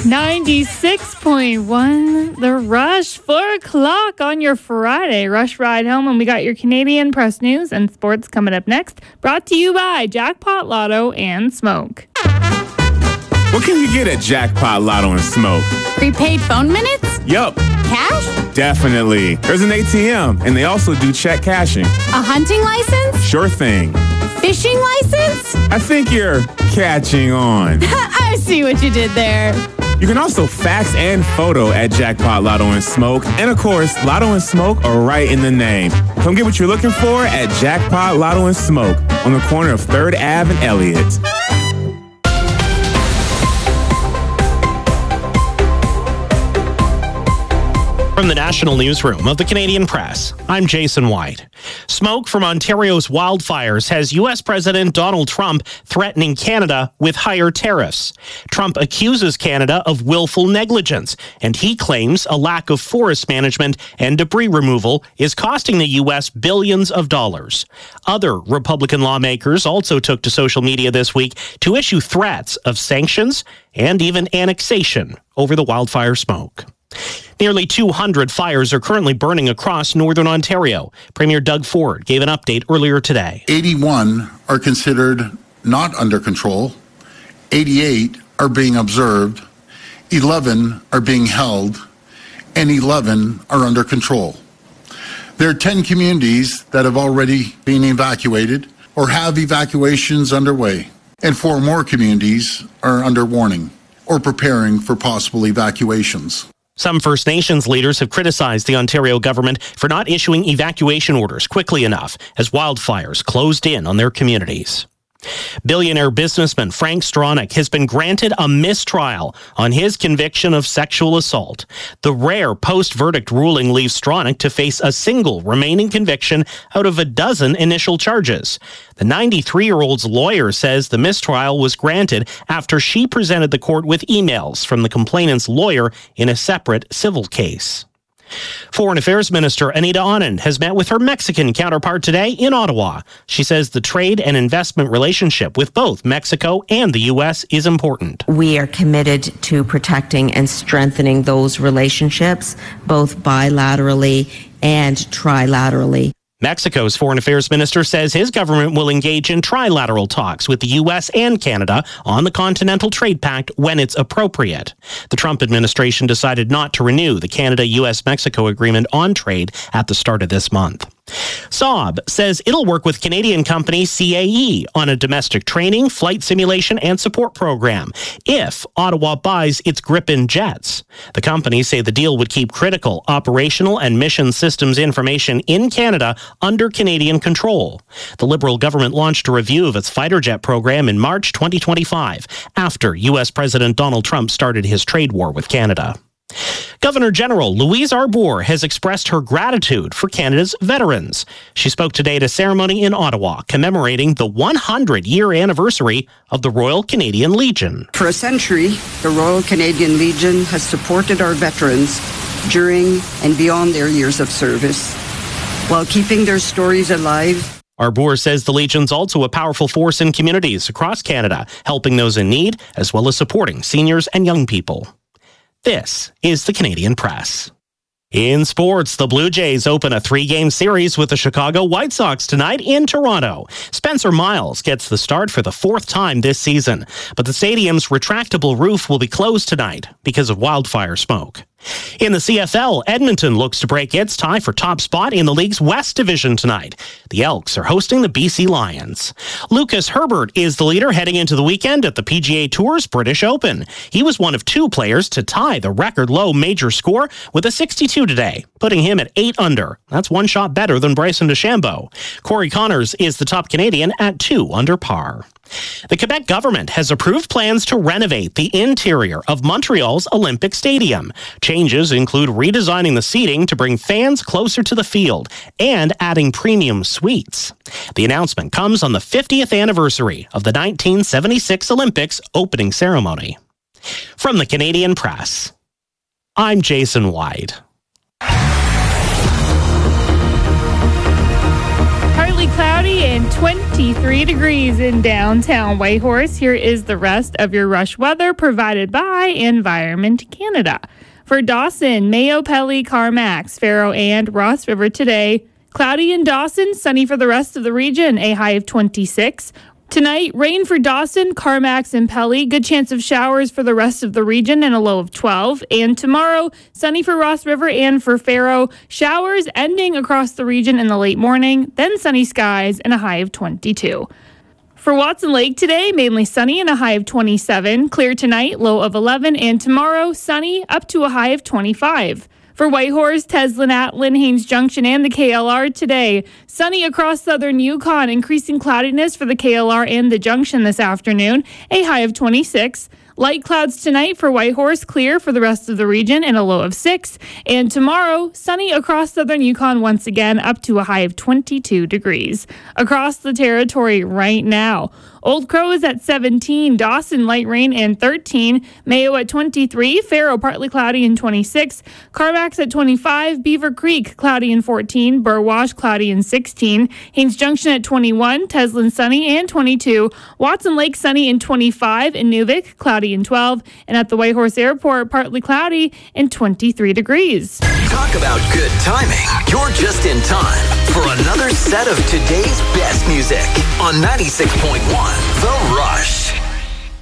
96.1 The Rush, 4 o'clock on your Friday. Rush Ride Home, and we got your Canadian press news and sports coming up next. Brought to you by Jackpot Lotto and Smoke. What can you get at Jackpot Lotto and Smoke? Prepaid phone minutes? Yup. Cash? Definitely. There's an ATM, and they also do check cashing. A hunting license? Sure thing. Fishing license? I think you're catching on. I see what you did there. You can also fax and photo at Jackpot Lotto and Smoke. And of course, Lotto and Smoke are right in the name. Come get what you're looking for at Jackpot Lotto and Smoke on the corner of 3rd Ave and Elliott. From the National Newsroom of the Canadian Press, I'm Jason White. Smoke from Ontario's wildfires has U.S. President Donald Trump threatening Canada with higher tariffs. Trump accuses Canada of willful negligence, and he claims a lack of forest management and debris removal is costing the U.S. billions of dollars. Other Republican lawmakers also took to social media this week to issue threats of sanctions and even annexation over the wildfire smoke. Nearly 200 fires are currently burning across northern Ontario. Premier Doug Ford gave an update earlier today. 81 are considered not under control, 88 are being observed, 11 are being held, and 11 are under control. There are 10 communities that have already been evacuated or have evacuations underway, and 4 more communities are under warning or preparing for possible evacuations. Some First Nations leaders have criticized the Ontario government for not issuing evacuation orders quickly enough as wildfires closed in on their communities. Billionaire businessman Frank Stronach has been granted a mistrial on his conviction of sexual assault. The rare post-verdict ruling leaves Stronach to face a single remaining conviction out of a dozen initial charges. The 93-year-old's lawyer says the mistrial was granted after she presented the court with emails from the complainant's lawyer in a separate civil case. Foreign Affairs Minister Anita Anand has met with her Mexican counterpart today in Ottawa. She says the trade and investment relationship with both Mexico and the U.S. is important. We are committed to protecting and strengthening those relationships, both bilaterally and trilaterally. Mexico's Foreign Affairs Minister says his government will engage in trilateral talks with the U.S. and Canada on the Continental Trade Pact when it's appropriate. The Trump administration decided not to renew the Canada-U.S.-Mexico agreement on trade at the start of this month. Saab says it'll work with Canadian company CAE on a domestic training, flight simulation, and support program if Ottawa buys its Gripen jets. The companies say the deal would keep critical operational and mission systems information in Canada under Canadian control. The Liberal government launched a review of its fighter jet program in March 2025 after U.S. President Donald Trump started his trade war with Canada. Governor General Louise Arbour has expressed her gratitude for Canada's veterans. She spoke today at a ceremony in Ottawa commemorating the 100-year anniversary of the Royal Canadian Legion. For a century, the Royal Canadian Legion has supported our veterans during and beyond their years of service, while keeping their stories alive. Arbour says the Legion's also a powerful force in communities across Canada, helping those in need, as well as supporting seniors and young people. This is the Canadian Press. In sports, the Blue Jays open a 3-game series with the Chicago White Sox tonight in Toronto. Spencer Miles gets the start for the 4th time this season, but the stadium's retractable roof will be closed tonight because of wildfire smoke. In the CFL, Edmonton looks to break its tie for top spot in the league's West Division tonight. The Elks are hosting the BC Lions. Lucas Herbert is the leader heading into the weekend at the PGA Tour's British Open. He was one of 2 players to tie the record-low major score with a 62 today, putting him at 8 under. That's 1 shot better than Bryson DeChambeau. Corey Connors is the top Canadian at 2 under par. The Quebec government has approved plans to renovate the interior of Montreal's Olympic Stadium. Changes include redesigning the seating to bring fans closer to the field and adding premium suites. The announcement comes on the 50th anniversary of the 1976 Olympics opening ceremony. From the Canadian Press, I'm Jason White. partly cloudy and 23 degrees in downtown Whitehorse. Here is the rest of your rush weather provided by Environment Canada. For Dawson, Mayo, Pelly, Carmax, Faro, and Ross River today. Cloudy in Dawson, sunny for the rest of the region, a high of 26. Tonight, rain for Dawson, Carmax, and Pelly. Good chance of showers for the rest of the region and a low of 12. And tomorrow, sunny for Ross River and for Faro. Showers ending across the region in the late morning, then sunny skies and a high of 22. For Watson Lake today, mainly sunny and a high of 27. Clear tonight, low of 11. And tomorrow, sunny up to a high of 25. For Whitehorse, Teslin, Atlin, Haines Junction, and the KLR today. Sunny across southern Yukon, increasing cloudiness for the KLR and the Junction this afternoon, a high of 26. Light clouds tonight for Whitehorse, clear for the rest of the region and a low of 6. And tomorrow, sunny across southern Yukon once again, up to a high of 22 degrees. Across the territory right now, Old Crow is at 17, Dawson light rain and 13, Mayo at 23, Faro partly cloudy and 26, Carmax at 25, Beaver Creek cloudy and 14, Burwash cloudy and 16, Haines Junction at 21, Teslin sunny and 22, Watson Lake sunny and 25, Inuvik cloudy and 12, and at the Whitehorse Airport partly cloudy and 23 degrees. Talk about good timing. You're just in time for another set of today's best music on 96.1 The Rush.